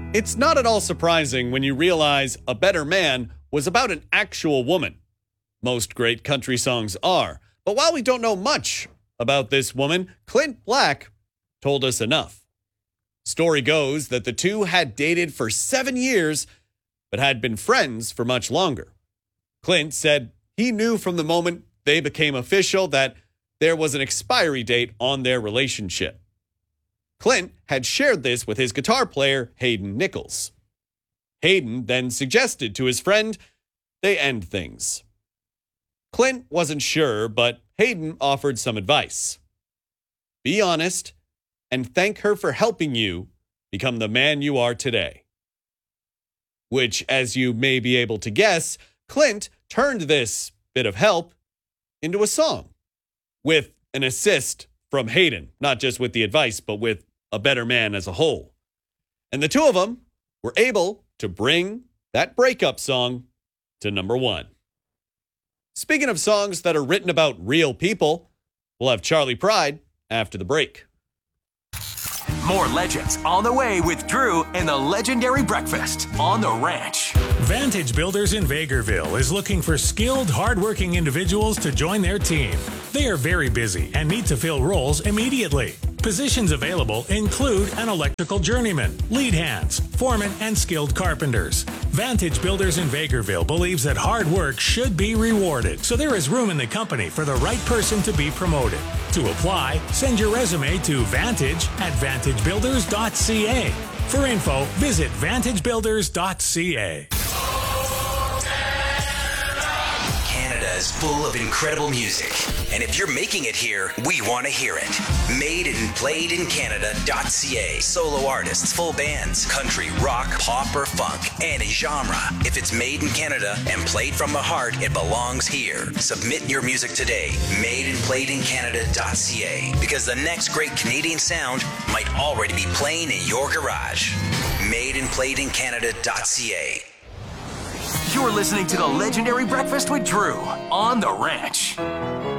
It's not at all surprising when you realize A Better Man was about an actual woman. Most great country songs are. But while we don't know much about this woman, Clint Black told us enough. Story goes that the two had dated for 7 years, but had been friends for much longer. Clint said he knew from the moment they became official that there was an expiry date on their relationship. Clint had shared this with his guitar player, Hayden Nichols. Hayden then suggested to his friend they end things. Clint wasn't sure, but Hayden offered some advice. Be honest and thank her for helping you become the man you are today. Which, as you may be able to guess, Clint turned this bit of help into a song with an assist from Hayden, not just with the advice, but with A Better Man as a whole. And the two of them were able to bring that breakup song to #1. Speaking of songs that are written about real people, we'll have Charlie Pride after the break. More legends on the way with Drew and the legendary breakfast on the ranch. Vantage Builders in Vegreville is looking for skilled, hardworking individuals to join their team. They are very busy and need to fill roles immediately. Positions available include an electrical journeyman, lead hands, foreman, and skilled carpenters. Vantage Builders in Vegreville believes that hard work should be rewarded, so there is room in the company for the right person to be promoted. To apply, send your resume to vantage@vantagebuilders.ca. For info, visit vantagebuilders.ca. Canada is full of incredible music, and if you're making it here, we want to hear it. Made and played in Canada.ca. Solo artists, full bands, country, rock, pop, or funk, any genre. If it's made in Canada and played from the heart, it belongs here. Submit your music today. Made and played in Canada.ca. Because the next great Canadian sound might already be playing in your garage. Made and played in Canada.ca. You're listening to the legendary Breakfast with Drew on the ranch.